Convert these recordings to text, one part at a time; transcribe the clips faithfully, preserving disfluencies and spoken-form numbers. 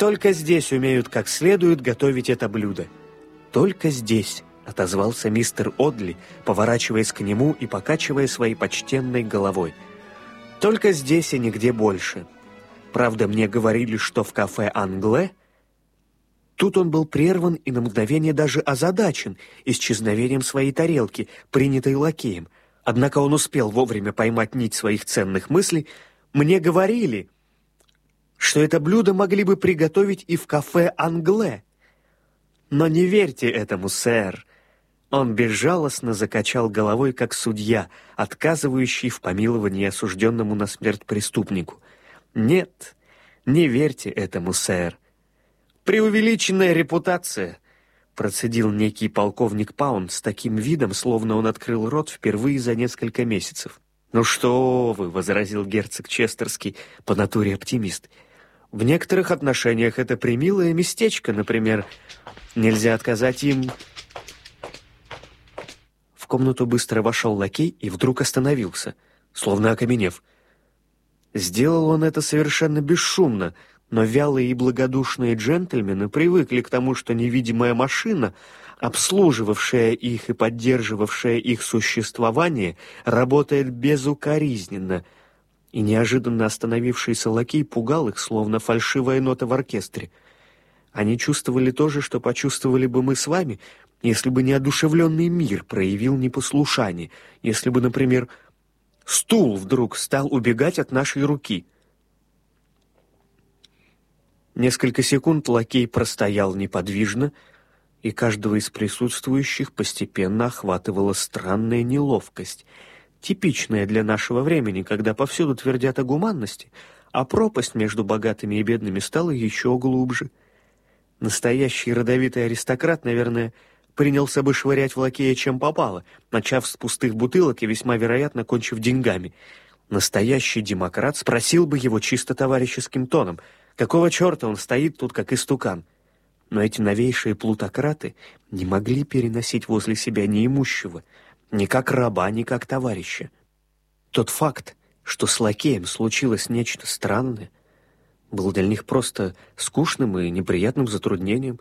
Только здесь умеют как следует готовить это блюдо. Только здесь, отозвался мистер Одли, поворачиваясь к нему и покачивая своей почтенной головой. Только здесь и нигде больше. Правда, мне говорили, что в кафе «Англе». Тут он был прерван и на мгновение даже озадачен исчезновением своей тарелки, принятой лакеем. Однако он успел вовремя поймать нить своих ценных мыслей. Мне говорили, что это блюдо могли бы приготовить и в кафе «Англе». Но не верьте этому, сэр. Он безжалостно закачал головой, как судья, отказывающий в помиловании осужденному на смерть преступнику. Нет, не верьте этому, сэр. Преувеличенная репутация, процедил некий полковник Паунд с таким видом, словно он открыл рот впервые за несколько месяцев. «Ну что вы», — возразил герцог Честерский, по натуре оптимист, — «в некоторых отношениях это премилое местечко, например, нельзя отказать им». В комнату быстро вошел лакей и вдруг остановился, словно окаменев. Сделал он это совершенно бесшумно, но вялые и благодушные джентльмены привыкли к тому, что невидимая машина, обслуживавшая их и поддерживавшая их существование, работает безукоризненно, и неожиданно остановившийся лакей пугал их, словно фальшивая нота в оркестре. Они чувствовали то же, что почувствовали бы мы с вами, если бы неодушевленный мир проявил непослушание, если бы, например, стул вдруг стал убегать от нашей руки. Несколько секунд лакей простоял неподвижно, и каждого из присутствующих постепенно охватывала странная неловкость, типичная для нашего времени, когда повсюду твердят о гуманности, а пропасть между богатыми и бедными стала еще глубже. Настоящий родовитый аристократ, наверное, принялся бы швырять в лакея чем попало, начав с пустых бутылок и весьма вероятно кончив деньгами. Настоящий демократ спросил бы его чисто товарищеским тоном, какого черта он стоит тут как истукан. Но эти новейшие плутократы не могли переносить возле себя неимущего, ни как раба, ни как товарища. Тот факт, что с лакеем случилось нечто странное, был для них просто скучным и неприятным затруднением.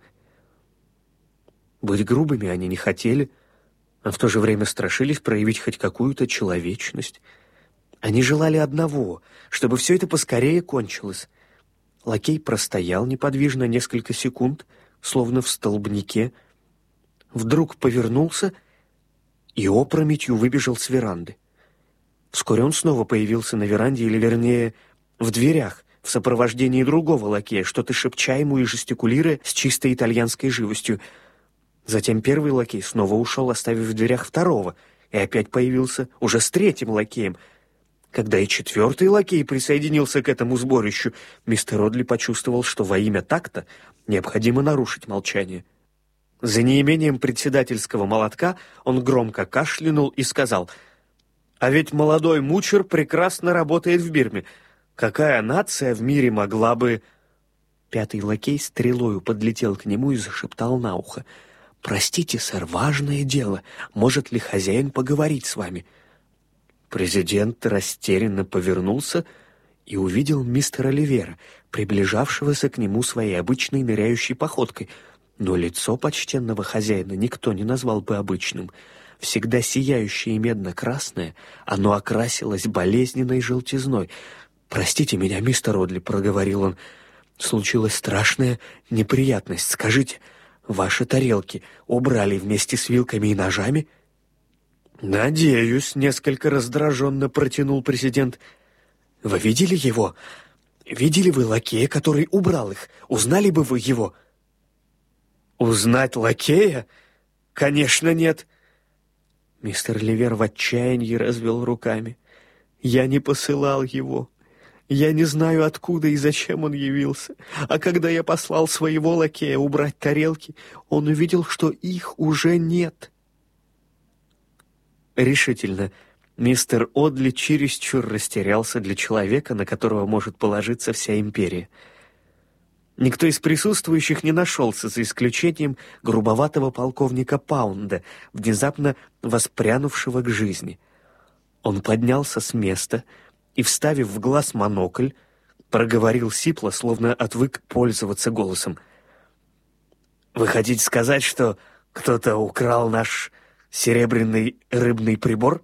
Быть грубыми они не хотели, а в то же время страшились проявить хоть какую-то человечность. Они желали одного, чтобы все это поскорее кончилось. Лакей простоял неподвижно несколько секунд, словно в столбнике, вдруг повернулся и опрометью выбежал с веранды. Вскоре он снова появился на веранде, или, вернее, в дверях, в сопровождении другого лакея, что-то шепча ему и жестикулируя с чистой итальянской живостью. Затем первый лакей снова ушел, оставив в дверях второго, и опять появился уже с третьим лакеем. Когда и четвертый лакей присоединился к этому сборищу, мистер Одли почувствовал, что во имя такта необходимо нарушить молчание. За неимением председательского молотка он громко кашлянул и сказал: «А ведь молодой Мучер прекрасно работает в Бирме. Какая нация в мире могла бы...» Пятый лакей стрелою подлетел к нему и зашептал на ухо: «Простите, сэр, важное дело. Может ли хозяин поговорить с вами?» Президент растерянно повернулся и увидел мистера Ливера, приближавшегося к нему своей обычной ныряющей походкой. Но лицо почтенного хозяина никто не назвал бы обычным. Всегда сияющее и медно-красное, оно окрасилось болезненной желтизной. «Простите меня, мистер Одли», — проговорил он, — «случилась страшная неприятность. Скажите, ваши тарелки убрали вместе с вилками и ножами?» «Надеюсь», — несколько раздраженно протянул президент. «Вы видели его? Видели вы лакея, который убрал их? Узнали бы вы его?» «Узнать лакея? Конечно, нет». Мистер Ливер в отчаянии развел руками. «Я не посылал его. Я не знаю, откуда и зачем он явился. А когда я послал своего лакея убрать тарелки, он увидел, что их уже нет». Решительно, мистер Одли чересчур растерялся для человека, на которого может положиться вся империя. Никто из присутствующих не нашелся, за исключением грубоватого полковника Паунда, внезапно воспрянувшего к жизни. Он поднялся с места и, вставив в глаз монокль, проговорил сипло, словно отвык пользоваться голосом. «Вы хотите сказать, что кто-то украл наш серебряный рыбный прибор?»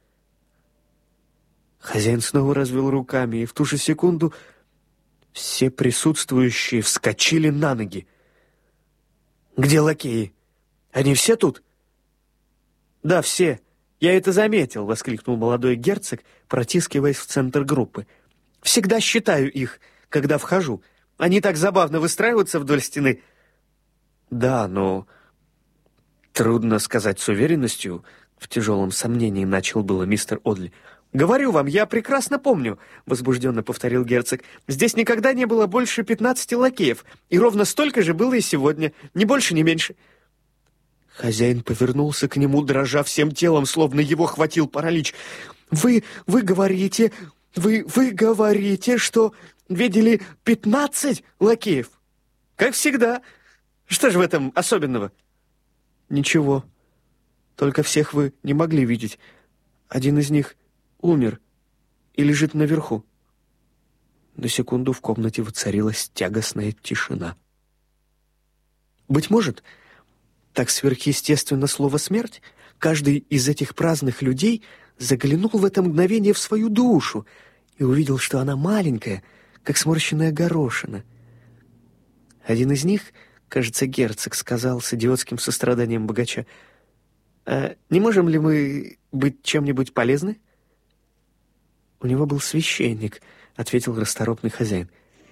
Хозяин снова развел руками, и в ту же секунду все присутствующие вскочили на ноги. «Где лакеи? Они все тут?» «Да, все. Я это заметил», — воскликнул молодой герцог, протискиваясь в центр группы. «Всегда считаю их, когда вхожу. Они так забавно выстраиваются вдоль стены». «Да, но трудно сказать с уверенностью», — в тяжелом сомнении начал было мистер Одли. «Говорю вам, я прекрасно помню», — возбужденно повторил герцог. «Здесь никогда не было больше пятнадцати лакеев, и ровно столько же было и сегодня, ни больше, ни меньше». Хозяин повернулся к нему, дрожа всем телом, словно его хватил паралич. «Вы, вы говорите, вы, вы говорите, что видели пятнадцать лакеев?» «Как всегда. Что же в этом особенного?» «Ничего. Только всех вы не могли видеть. Один из них умер и лежит наверху». На секунду в комнате воцарилась тягостная тишина. Быть может, так сверхъестественно слово «смерть», каждый из этих праздных людей заглянул в это мгновение в свою душу и увидел, что она маленькая, как сморщенная горошина. Один из них, кажется, герцог, сказал с идиотским состраданием богача: «А не можем ли мы быть чем-нибудь полезны?» «У него был священник», — ответил расторопный хозяин.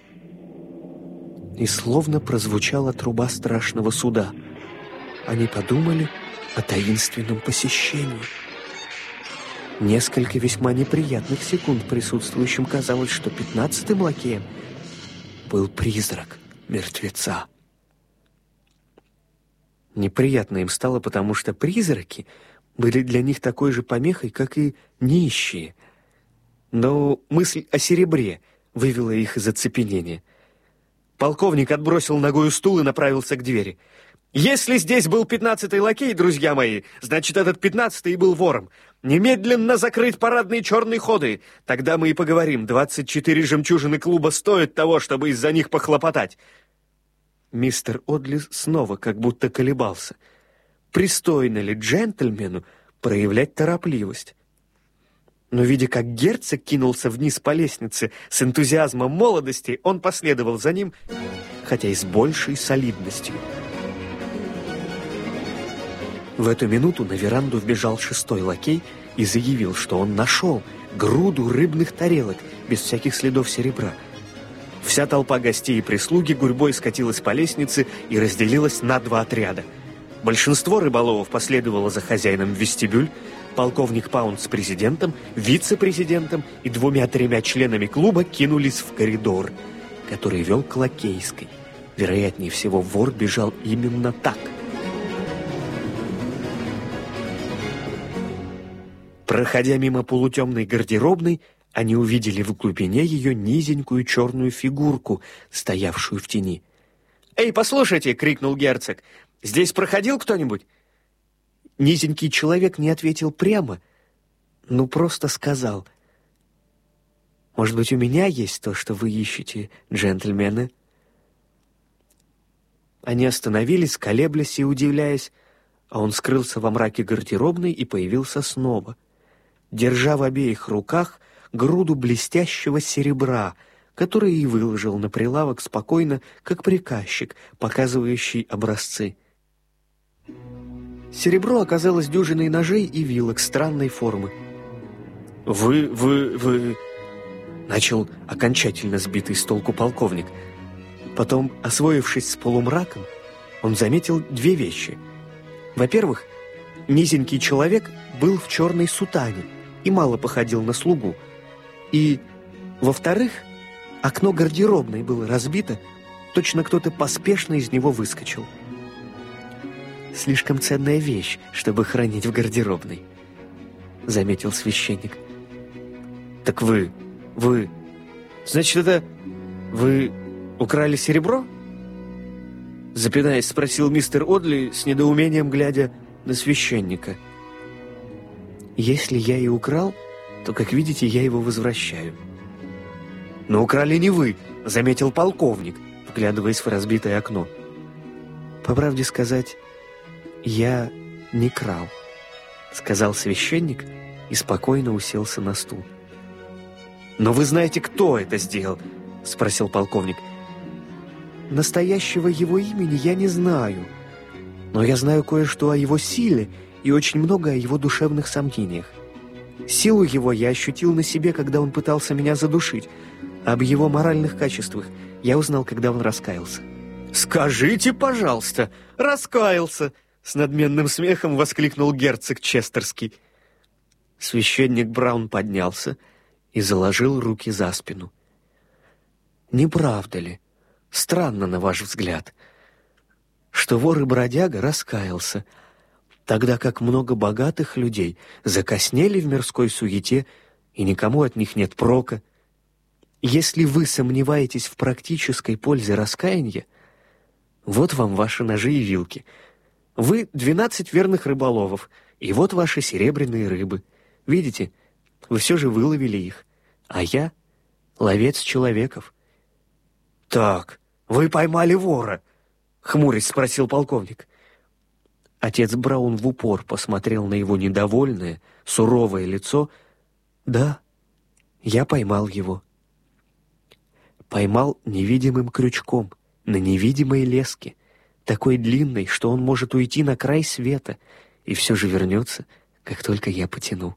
И словно прозвучала труба страшного суда. Они подумали о таинственном посещении. Несколько весьма неприятных секунд присутствующим казалось, что пятнадцатым лакеем был призрак мертвеца. Неприятно им стало, потому что призраки были для них такой же помехой, как и нищие. Но мысль о серебре вывела их из оцепенения. Полковник отбросил ногою стул и направился к двери. «Если здесь был пятнадцатый лакей, друзья мои, значит, этот пятнадцатый и был вором. Немедленно закрыть парадные черные ходы. Тогда мы и поговорим. Двадцать четыре жемчужины клуба стоят того, чтобы из-за них похлопотать». Мистер Одли снова как будто колебался. Пристойно ли джентльмену проявлять торопливость? Но, видя, как герцог кинулся вниз по лестнице с энтузиазмом молодости, он последовал за ним, хотя и с большей солидностью. В эту минуту на веранду вбежал шестой лакей и заявил, что он нашел груду рыбных тарелок без всяких следов серебра. Вся толпа гостей и прислуги гурьбой скатилась по лестнице и разделилась на два отряда. Большинство рыболовов последовало за хозяином в вестибюль, полковник Паунд с президентом, вице-президентом и двумя-тремя членами клуба кинулись в коридор, который вел к лакейской. Вероятнее всего, вор бежал именно так. Проходя мимо полутемной гардеробной, они увидели в глубине ее низенькую черную фигурку, стоявшую в тени. «Эй, послушайте!» — крикнул герцог. «Здесь проходил кто-нибудь?» Низенький человек не ответил прямо, но просто сказал: «Может быть, у меня есть то, что вы ищете, джентльмены?» Они остановились, колеблясь и удивляясь, а он скрылся во мраке гардеробной и появился снова, держа в обеих руках груду блестящего серебра, который и выложил на прилавок спокойно, как приказчик, показывающий образцы. Серебро оказалось дюжиной ножей и вилок странной формы. «Вы, вы, вы...» — начал окончательно сбитый с толку полковник. Потом, освоившись с полумраком, он заметил две вещи. Во-первых, низенький человек был в черной сутане и мало походил на слугу. И, во-вторых, окно гардеробной было разбито, точно кто-то поспешно из него выскочил. «Слишком ценная вещь, чтобы хранить в гардеробной», — заметил священник. «Так вы, вы... Значит, это... Вы украли серебро?» Запинаясь, спросил мистер Одли, с недоумением глядя на священника. «Если я и украл, то, как видите, я его возвращаю». «Но украли не вы», — заметил полковник, вглядываясь в разбитое окно. «По правде сказать, я не крал», — сказал священник и спокойно уселся на стул. «Но вы знаете, кто это сделал?» — спросил полковник. «Настоящего его имени я не знаю, но я знаю кое-что о его силе и очень много о его душевных сомнениях. Силу его я ощутил на себе, когда он пытался меня задушить. Об его моральных качествах я узнал, когда он раскаялся». «Скажите, пожалуйста, раскаялся!» — с надменным смехом воскликнул герцог Честерский. Священник Браун поднялся и заложил руки за спину. «Не правда ли, странно на ваш взгляд, что вор и бродяга раскаялся, тогда как много богатых людей закоснели в мирской суете, и никому от них нет прока? Если вы сомневаетесь в практической пользе раскаяния, вот вам ваши ножи и вилки. Вы двенадцать верных рыболовов, и вот ваши серебряные рыбы. Видите, вы все же выловили их, а я — ловец человеков». «Так, вы поймали вора?» — хмурясь спросил полковник. Отец Браун в упор посмотрел на его недовольное, суровое лицо. «Да, я поймал его. Поймал невидимым крючком, на невидимой леске, такой длинной, что он может уйти на край света и все же вернется, как только я потяну».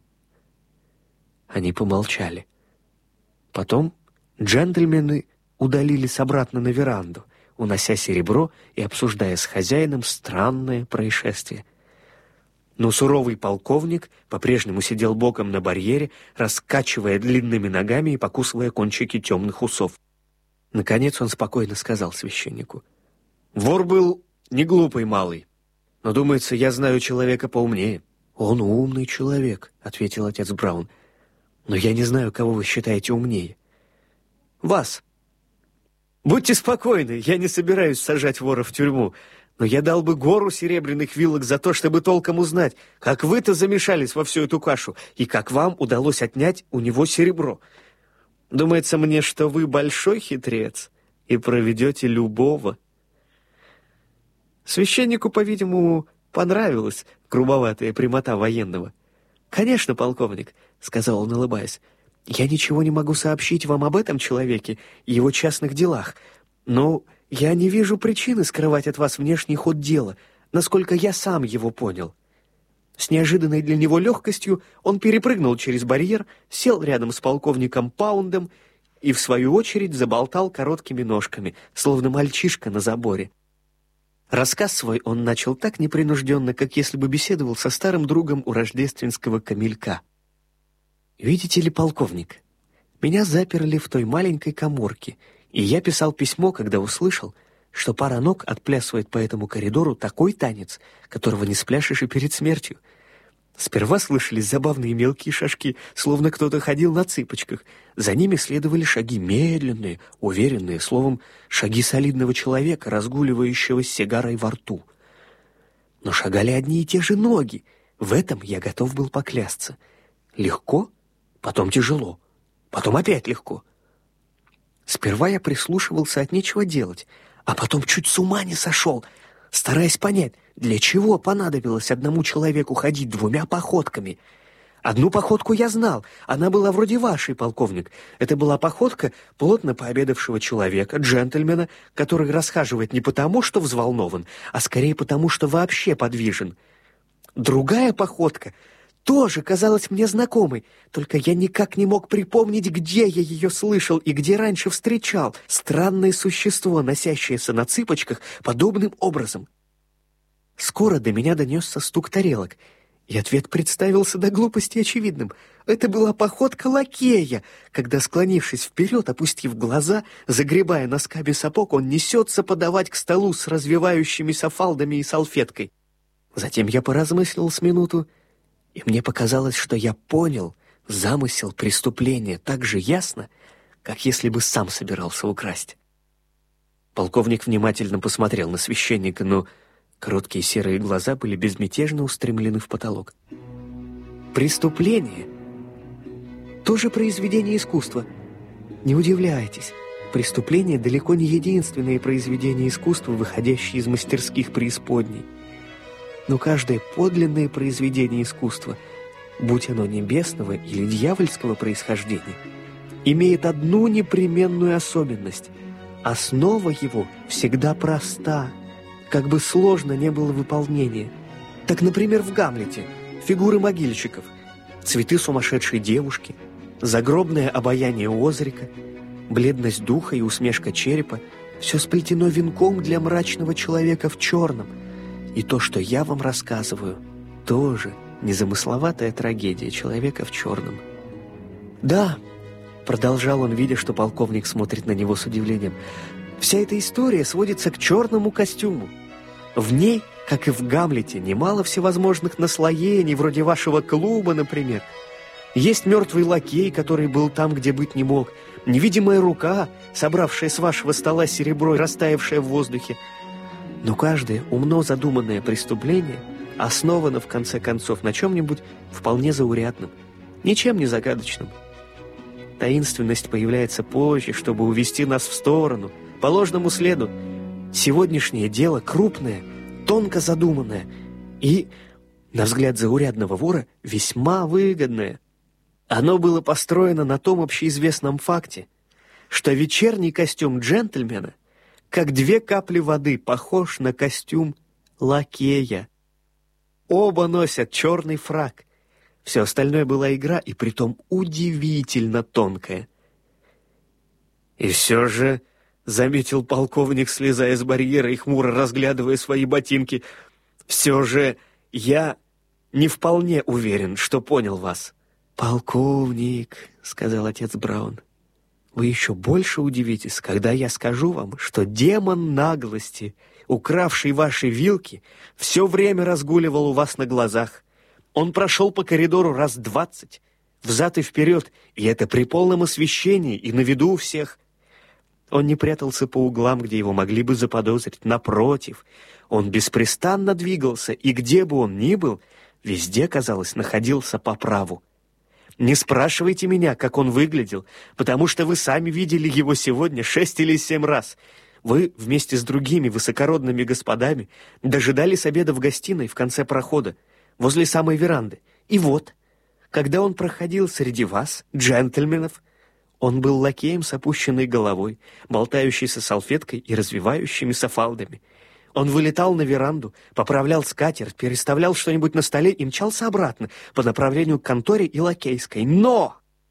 Они помолчали. Потом джентльмены удалились обратно на веранду, унося серебро и обсуждая с хозяином странное происшествие. Но суровый полковник по-прежнему сидел боком на барьере, раскачивая длинными ногами и покусывая кончики темных усов. Наконец он спокойно сказал священнику: «Вор был не глупый малый, но, думается, я знаю человека поумнее». «Он умный человек», — ответил отец Браун, «но я не знаю, кого вы считаете умнее». «Вас». «Будьте спокойны, я не собираюсь сажать вора в тюрьму, но я дал бы гору серебряных вилок за то, чтобы толком узнать, как вы-то замешались во всю эту кашу и как вам удалось отнять у него серебро. Думается мне, что вы большой хитрец и проведете любого». Священнику, по-видимому, понравилась грубоватая прямота военного. «Конечно, полковник», — сказал он, улыбаясь, — «я ничего не могу сообщить вам об этом человеке и его частных делах, но я не вижу причины скрывать от вас внешний ход дела, насколько я сам его понял». С неожиданной для него легкостью он перепрыгнул через барьер, сел рядом с полковником Паундом и, в свою очередь, заболтал короткими ножками, словно мальчишка на заборе. Рассказ свой он начал так непринужденно, как если бы беседовал со старым другом у рождественского камелька. «Видите ли, полковник, меня заперли в той маленькой каморке, и я писал письмо, когда услышал, что пара ног отплясывает по этому коридору такой танец, которого не спляшешь и перед смертью. Сперва слышались забавные мелкие шажки, словно кто-то ходил на цыпочках. За ними следовали шаги медленные, уверенные, словом, шаги солидного человека, разгуливающего с сигарой во рту. Но шагали одни и те же ноги. В этом я готов был поклясться. Легко, потом тяжело, потом опять легко. Сперва я прислушивался от нечего делать, а потом чуть с ума не сошел, стараясь понять, для чего понадобилось одному человеку ходить двумя походками. Одну походку я знал, она была вроде вашей, полковник. Это была походка плотно пообедавшего человека, джентльмена, который расхаживает не потому, что взволнован, а скорее потому, что вообще подвижен. Другая походка тоже казалась мне знакомой, только я никак не мог припомнить, где я ее слышал и где раньше встречал. Странное существо, носящееся на цыпочках подобным образом. Скоро до меня донесся стук тарелок, и ответ представился до глупости очевидным. Это была походка лакея, когда, склонившись вперед, опустив глаза, загребая носками сапог, он несется подавать к столу с развивающимися фалдами и салфеткой. Затем я поразмыслил с минуту, и мне показалось, что я понял замысел преступления так же ясно, как если бы сам собирался украсть. Полковник внимательно посмотрел на священника, но короткие серые глаза были безмятежно устремлены в потолок. «Преступление — тоже произведение искусства. Не удивляйтесь, преступление далеко не единственное произведение искусства, выходящее из мастерских преисподней. Но каждое подлинное произведение искусства, будь оно небесного или дьявольского происхождения, имеет одну непременную особенность. Основа его всегда проста, как бы сложно не было выполнение. Так, например, в «Гамлете» фигуры могильщиков, цветы сумасшедшей девушки, загробное обаяние Озрика, бледность духа и усмешка черепа — все сплетено венком для мрачного человека в черном. И то, что я вам рассказываю, тоже незамысловатая трагедия человека в черном. «Да», — продолжал он, видя, что полковник смотрит на него с удивлением, «вся эта история сводится к черному костюму. В ней, как и в «Гамлете», немало всевозможных наслоений, вроде вашего клуба, например. Есть мертвый лакей, который был там, где быть не мог, невидимая рука, собравшая с вашего стола серебро и растаявшая в воздухе. Но каждое умно задуманное преступление основано, в конце концов, на чем-нибудь вполне заурядном, ничем не загадочном. Таинственность появляется позже, чтобы увести нас в сторону, по ложному следу. Сегодняшнее дело крупное, тонко задуманное и, на взгляд заурядного вора, весьма выгодное. Оно было построено на том общеизвестном факте, что вечерний костюм джентльмена, как две капли воды, похож на костюм лакея. Оба носят черный фрак. Все остальное была игра, и притом удивительно тонкая. «И все же», — заметил полковник, слезая с барьера и хмуро разглядывая свои ботинки, «все же я не вполне уверен, что понял вас». «Полковник», — сказал отец Браун, — «вы еще больше удивитесь, когда я скажу вам, что демон наглости, укравший ваши вилки, все время разгуливал у вас на глазах. Он прошел по коридору раз двадцать, взад и вперед, и это при полном освещении и на виду у всех. Он не прятался по углам, где его могли бы заподозрить. Напротив, он беспрестанно двигался, и где бы он ни был, везде, казалось, находился по праву. Не спрашивайте меня, как он выглядел, потому что вы сами видели его сегодня шесть или семь раз. Вы вместе с другими высокородными господами дожидались обеда в гостиной в конце прохода, возле самой веранды. И вот, когда он проходил среди вас, джентльменов, он был лакеем с опущенной головой, болтающейся салфеткой и развивающимися фалдами. Он вылетал на веранду, поправлял скатерть, переставлял что-нибудь на столе и мчался обратно по направлению к конторе и лакейской. Но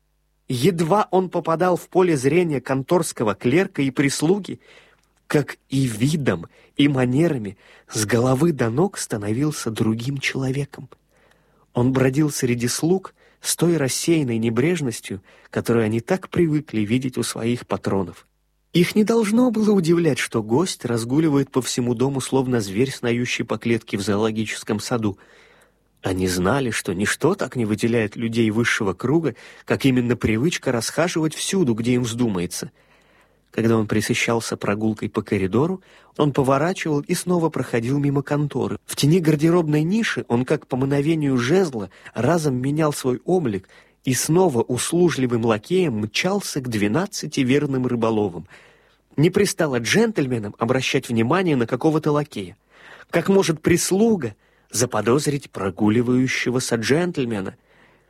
едва он попадал в поле зрения конторского клерка и прислуги, как и видом, и манерами с головы до ног становился другим человеком. Он бродил среди слуг с той рассеянной небрежностью, которую они так привыкли видеть у своих патронов. Их не должно было удивлять, что гость разгуливает по всему дому, словно зверь, снающий по клетке в зоологическом саду. Они знали, что ничто так не выделяет людей высшего круга, как именно привычка расхаживать всюду, где им вздумается. Когда он пресыщался прогулкой по коридору, он поворачивал и снова проходил мимо конторы. В тени гардеробной ниши он, как по мановению жезла, разом менял свой облик и снова услужливым лакеем мчался к двенадцати верным рыболовам. Не пристало джентльменам обращать внимание на какого-то лакея. Как может прислуга заподозрить прогуливающегося джентльмена?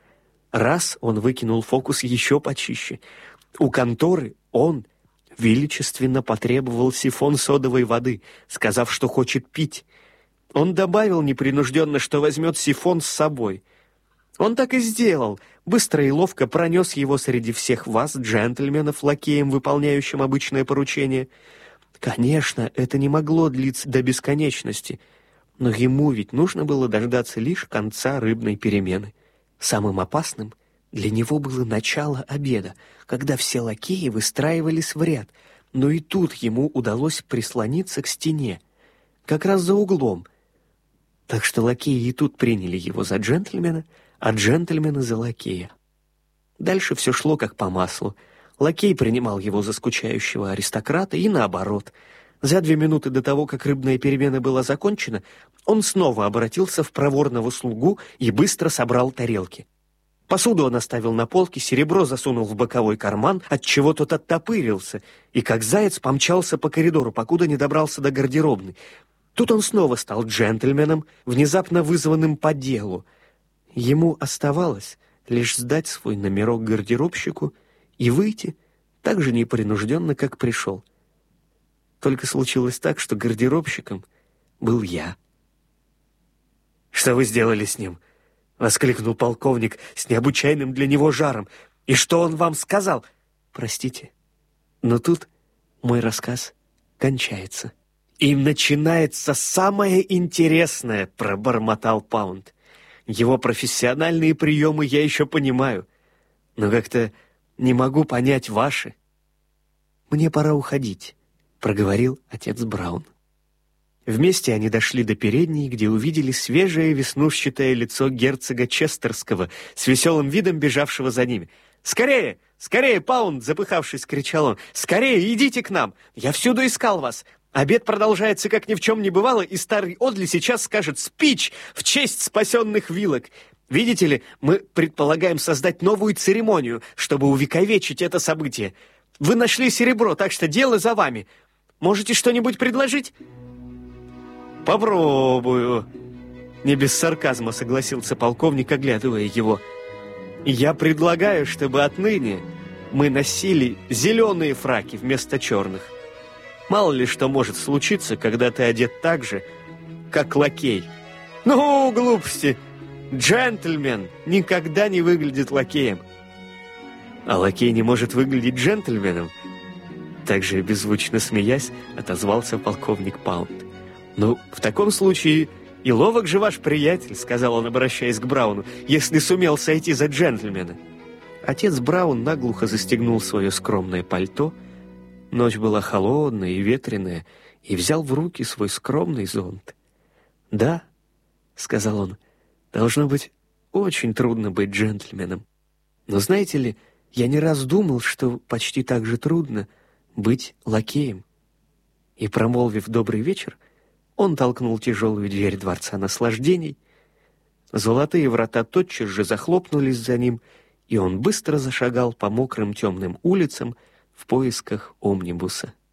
Раз он выкинул фокус еще почище. У конторы он величественно потребовал сифон содовой воды, сказав, что хочет пить. Он добавил непринужденно, что возьмет сифон с собой. Он так и сделал, быстро и ловко пронес его среди всех вас, джентльменов, лакеем, выполняющим обычное поручение. Конечно, это не могло длиться до бесконечности, но ему ведь нужно было дождаться лишь конца рыбной перемены. Самым опасным для него было начало обеда, когда все лакеи выстраивались в ряд, но и тут ему удалось прислониться к стене, как раз за углом. Так что лакеи и тут приняли его за джентльмена, а джентльмена за лакея. Дальше все шло как по маслу. Лакей принимал его за скучающего аристократа и наоборот. За две минуты до того, как рыбная перемена была закончена, он снова обратился в проворного слугу и быстро собрал тарелки. Посуду он оставил на полке, серебро засунул в боковой карман, отчего тот оттопырился, и как заяц помчался по коридору, покуда не добрался до гардеробной. Тут он снова стал джентльменом, внезапно вызванным по делу. Ему оставалось лишь сдать свой номерок гардеробщику и выйти так же непринужденно, как пришел. Только случилось так, что гардеробщиком был я. «Что вы сделали с ним?» — воскликнул полковник с необычайным для него жаром. «И что он вам сказал?» «Простите, но тут мой рассказ кончается». «И начинается самое интересное», — пробормотал Паунд. «Его профессиональные приемы я еще понимаю, но как-то не могу понять ваши». «Мне пора уходить», — проговорил отец Браун. Вместе они дошли до передней, где увидели свежее веснушчатое лицо герцога Честерского с веселым видом бежавшего за ними. «Скорее! Скорее, Паунд!» — запыхавшись, кричал он. «Скорее, идите к нам! Я всюду искал вас! Обед продолжается, как ни в чем не бывало, и старый Одли сейчас скажет спич в честь спасенных вилок. Видите ли, мы предполагаем создать новую церемонию, чтобы увековечить это событие. Вы нашли серебро, так что дело за вами. Можете что-нибудь предложить?» «Попробую», — не без сарказма согласился полковник, оглядывая его. «Я предлагаю, чтобы отныне мы носили зеленые фраки вместо черных. Мало ли что может случиться, когда ты одет так же, как лакей». «Ну, глупости! Джентльмен никогда не выглядит лакеем». «А лакей не может выглядеть джентльменом?» Также беззвучно смеясь, отозвался полковник Паунд. «Ну, в таком случае и ловок же ваш приятель», — сказал он, обращаясь к Брауну, «если сумел сойти за джентльмена». Отец Браун наглухо застегнул свое скромное пальто. Ночь была холодная и ветреная, и взял в руки свой скромный зонт. «Да», — сказал он, — «должно быть очень трудно быть джентльменом. Но знаете ли, я не раз думал, что почти так же трудно быть лакеем». И, промолвив «добрый вечер», он толкнул тяжелую дверь дворца наслаждений. Золотые врата тотчас же захлопнулись за ним, и он быстро зашагал по мокрым темным улицам в поисках омнибуса.